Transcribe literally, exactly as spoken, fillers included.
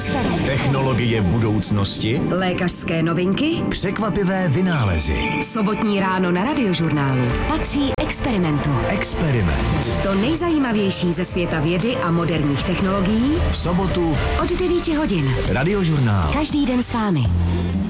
Technologie budoucnosti, lékařské novinky, překvapivé vynálezy. Sobotní ráno na Radiožurnálu patří Experimentu. Experiment. To nejzajímavější ze světa vědy a moderních technologií V sobotu od devíti hodin. Radiožurnál. Každý den s vámi.